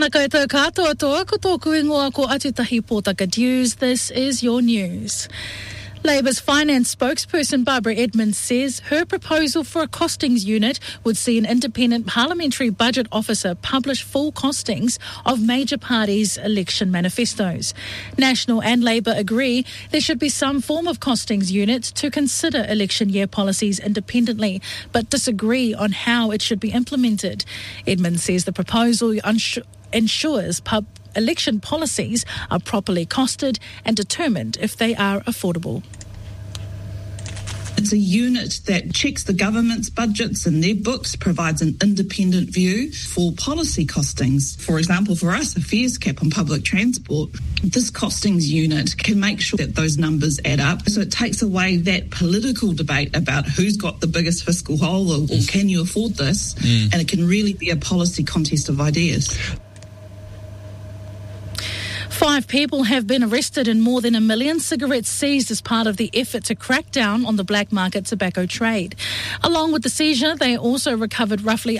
Tēnā koutou katoa toa, ko tōku ingoa ko Atutahi Pōtaka News. This is your news. Labour's finance spokesperson Barbara Edmonds says her proposal for a costings unit would see an independent parliamentary budget officer publish full costings of major parties' election manifestos. National and Labour agree there should be some form of costings unit to consider election year policies independently, but disagree on how it should be implemented. Edmonds says the proposal ensures election policies are properly costed and determined if they are affordable. It's a unit that checks the government's budgets and their books, provides an independent view for policy costings. For example, for us, a fares cap on public transport. This costings unit can make sure that those numbers add up. So it takes away that political debate about who's got the biggest fiscal hole or can you afford this, and it can really be a policy contest of ideas. 5 people have been arrested and more than 1 million cigarettes seized as part of the effort to crack down on the black market tobacco trade. Along with the seizure, they also recovered roughly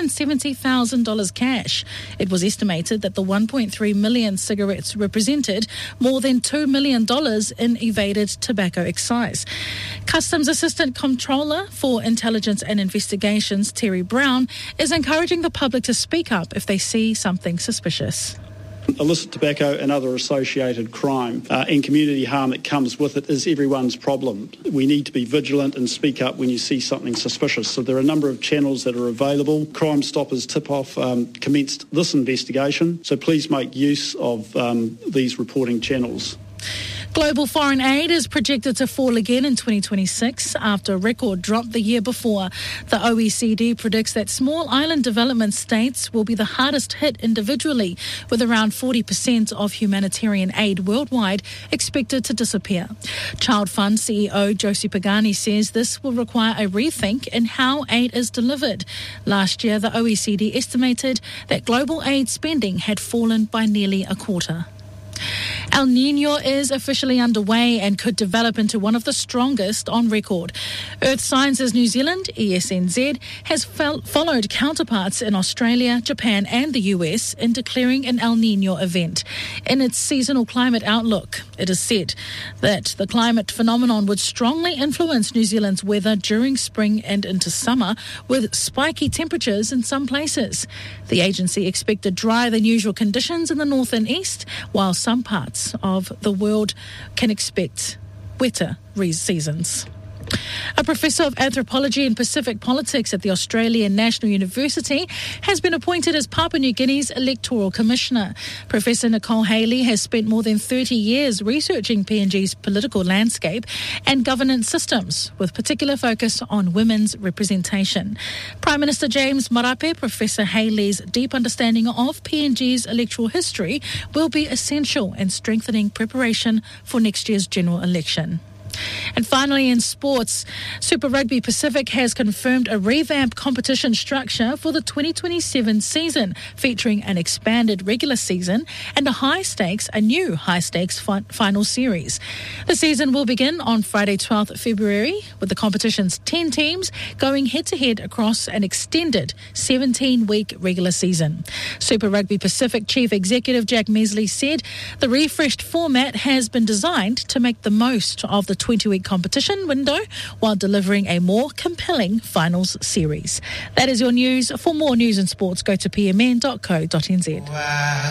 $170,000 cash. It was estimated that the 1.3 million cigarettes represented more than $2 million in evaded tobacco excise. Customs Assistant Comptroller for Intelligence and Investigations, Terry Brown, is encouraging the public to speak up if they see something suspicious. Illicit tobacco and other associated crime and community harm that comes with it is everyone's problem. We need to be vigilant and speak up when you see something suspicious. So there are a number of channels that are available. Crime Stoppers tip-off commenced this investigation, so please make use of these reporting channels. Global foreign aid is projected to fall again in 2026 after a record drop the year before. The OECD predicts that small island development states will be the hardest hit individually, with around 40% of humanitarian aid worldwide expected to disappear. Child Fund CEO Josie Pagani says this will require a rethink in how aid is delivered. Last year, the OECD estimated that global aid spending had fallen by nearly a quarter. El Niño is officially underway and could develop into one of the strongest on record. Earth Sciences New Zealand, ESNZ, has followed counterparts in Australia, Japan and the US in declaring an El Niño event. In its seasonal climate outlook, it is said that the climate phenomenon would strongly influence New Zealand's weather during spring and into summer, with spiky temperatures in some places. The agency expected drier than usual conditions in the north and east, while some parts of the world can expect wetter seasons. A professor of anthropology and Pacific politics at the Australian National University has been appointed as Papua New Guinea's electoral commissioner. Professor Nicole Haley has spent more than 30 years researching PNG's political landscape and governance systems, with particular focus on women's representation. Prime Minister James Marape, Professor Haley's deep understanding of PNG's electoral history will be essential in strengthening preparation for next year's general election. And finally, in sports, Super Rugby Pacific has confirmed a revamped competition structure for the 2027 season, featuring an expanded regular season and a new high-stakes final series. The season will begin on Friday, 12th February, with the competition's 10 teams going head-to-head across an extended 17-week regular season. Super Rugby Pacific Chief Executive Jack Mesley said the refreshed format has been designed to make the most of the 20-week competition window while delivering a more compelling finals series. That is your news. For more news and sports, go to pmn.co.nz.